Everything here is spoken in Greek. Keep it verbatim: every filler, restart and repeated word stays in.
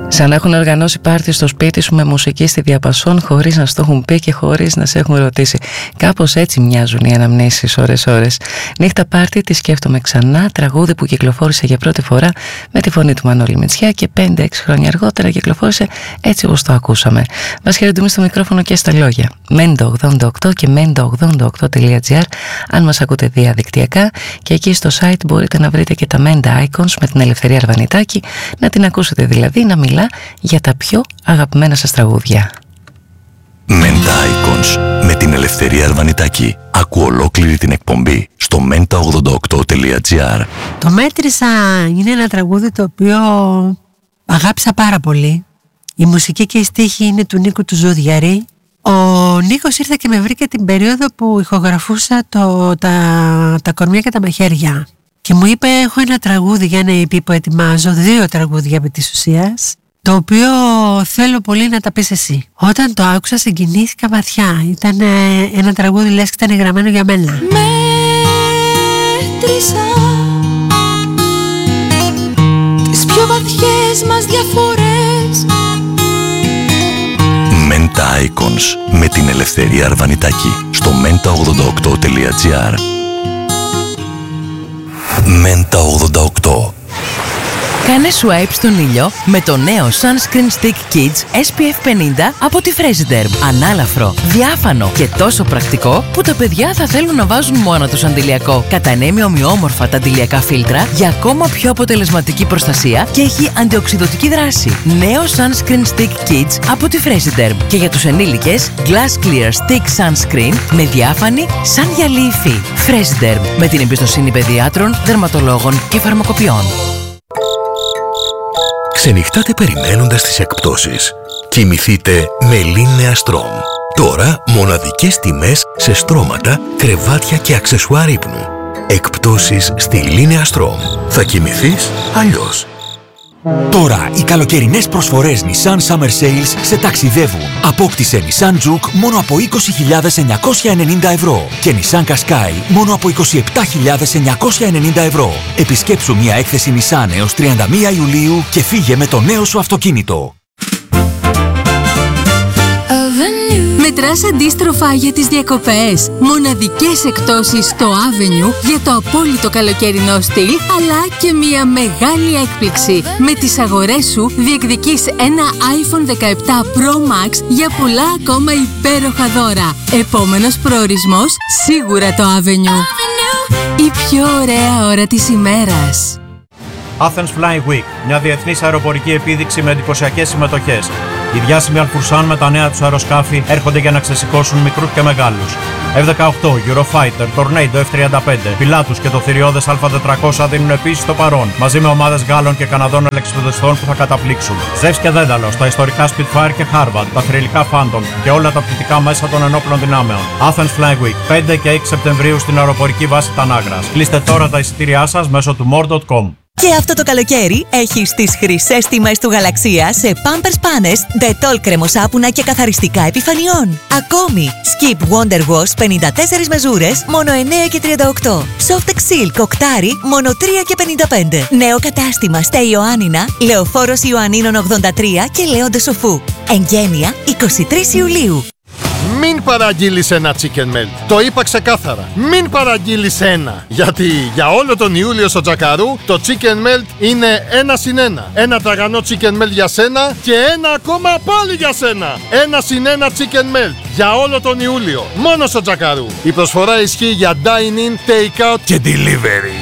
Σαν να έχουν οργανώσει πάρτι στο σπίτι σου με μουσική στη διαπασόν χωρίς να στο έχουν πει και χωρίς να σε έχουν ρωτήσει. Κάπως έτσι μοιάζουν οι αναμνήσεις ώρες-ώρες. Νύχτα πάρτι, τη σκέφτομαι ξανά, τραγούδι που κυκλοφόρησε για πρώτη φορά με τη φωνή του Μανώλη Μητσιά και πέντε έξι χρόνια αργότερα κυκλοφόρησε έτσι όπως το ακούσαμε. Μας χαιρετούμε στο μικρόφωνο και στα λόγια. Μέντο ογδόντα οκτώ και μέντο ογδόντα οκτώ τελεία τζι άρ αν μας ακούτε διαδικτυακά, και εκεί στο site μπορείτε να βρείτε και τα Menda Icons με την Ελευθερία Αρβανιτάκη, να την ακούσετε δηλαδή να μιλά για τα πιο αγαπημένα σας τραγούδια. Menda Icons με την Ελευθερία Αρβανιτάκη. Άκου ολόκληρη την εκπομπή στο μέντα ογδόντα οκτώ τελεία τζι άρ. Το μέτρησα είναι ένα τραγούδι το οποίο αγάπησα πάρα πολύ. Η μουσική και η στίχη είναι του Νίκου του Ζουδιαρή. Ο Νίκος ήρθε και με βρήκε την περίοδο που ηχογραφούσα το, τα, τα κορμιά και τα μαχαίρια και μου είπε: έχω ένα τραγούδι για ένα ι πι που ετοιμάζω, δύο τραγούδια επί της ουσίας, το οποίο θέλω πολύ να τα πεις εσύ. Όταν το άκουσα συγκινήθηκα βαθιά. Ήταν ένα τραγούδι λες και ήταν γραμμένο για μένα. Μέτρησα τις πιο βαθιές μας διαφορές. Menda Icons με την Ελευθερία Αρβανιτάκη στο μέντα ογδόντα οκτώ τελεία τζι άρ. Μέντα ογδόντα οκτώ. Κάνε swipe στον ήλιο με το νέο Sunscreen Stick Kids ες πι εφ πενήντα από τη Fresiderm. Ανάλαφρο, διάφανο και τόσο πρακτικό που τα παιδιά θα θέλουν να βάζουν μόνο τους αντιλιακό. Κατανέμει ομοιόμορφα τα αντιλιακά φίλτρα για ακόμα πιο αποτελεσματική προστασία και έχει αντιοξυδωτική δράση. Νέο Sunscreen Stick Kids από τη Fresiderm. Και για τους ενήλικες, Glass Clear Stick Sunscreen με διάφανη σαν γυαλί υφή. Fresiderm, με την εμπιστοσύνη παιδιάτρων, δερματολόγων και φαρμακοποιών. Ξενυχτάτε περιμένοντας τις εκπτώσεις. Κοιμηθείτε με Linea Strom. Τώρα μοναδικές τιμές σε στρώματα, κρεβάτια και αξεσουάρ ύπνου. Εκπτώσεις στη Linea Strom. Θα κοιμηθείς αλλιώς. Τώρα οι καλοκαιρινές προσφορές Nissan Summer Sales σε ταξιδεύουν. Απόκτησε Nissan Juke μόνο από είκοσι χιλιάδες εννιακόσια ενενήντα ευρώ και Nissan Qashqai μόνο από είκοσι επτά χιλιάδες εννιακόσια ενενήντα ευρώ. Επισκέψου μια έκθεση Nissan έως τριάντα μία Ιουλίου και φύγε με το νέο σου αυτοκίνητο. Μετράς αντίστροφα για τις διακοπές. Μοναδικές εκπτώσεις στο Avenue για το απόλυτο καλοκαιρινό στυλ, αλλά και μια μεγάλη έκπληξη. Με τις αγορές σου διεκδικείς ένα άιφον δεκαεπτά Pro Max για πολλά ακόμα υπέροχα δώρα. Επόμενος προορισμός, σίγουρα το Avenue. Η πιο ωραία ώρα της ημέρας. Athens Flying Week, μια διεθνής αεροπορική επίδειξη με εντυπωσιακές συμμετοχές. Οι διάσημοι Αλφουρσάν με τα νέα τους αεροσκάφη έρχονται για να ξεσηκώσουν μικρούς και μεγάλους. εφ δεκαοκτώ, Eurofighter, Tornado εφ τριάντα πέντε, Πιλάτους και το θηριώδες Α τετρακόσια δίνουν επίσης το παρόν, μαζί με ομάδες Γάλλων και Καναδών ελεξιπτοδιστών που θα καταπλήξουν. Ζεύς και Δένταλος, τα ιστορικά Spitfire και Harvard, τα θρυλικά Phantom και όλα τα πτυτικά μέσα των ενόπλων δυνάμεων. Athens Flying Week, πέντε και έξι Σεπτεμβρίου στην αεροπορική βάση Τανάγρας. Κλείστε τώρα τα εισιτήριά σας μέσω του more τελεία com. Και αυτό το καλοκαίρι έχεις τις χρυσές τιμές του Γαλαξία σε Pampers Panes, Dettol κρεμοσάπουνα και καθαριστικά επιφανειών. Ακόμη, Skip Wonder Wash πενήντα τέσσερις μεζούρες, μόνο εννέα και τριάντα οκτώ. Softex Silk Octari, μόνο τρία και πενήντα πέντε. Νέο κατάστημα στα Ιωάννινα, Λεωφόρος Ιωαννίνων ογδόντα τρία και Λέοντε Σοφού. Εγγένεια είκοσι τρεις Ιουλίου. Μην παραγγείλεις ένα chicken melt. Το είπα ξεκάθαρα. Μην παραγγείλεις ένα. Γιατί για όλο τον Ιούλιο στο Τζακαρού το chicken melt είναι ένα συν ένα. Ένα τραγανό chicken melt για σένα και ένα ακόμα πάλι για σένα. Ένα συν ένα chicken melt για όλο τον Ιούλιο. Μόνο στο Τζακαρού. Η προσφορά ισχύει για dine-in, take-out και delivery.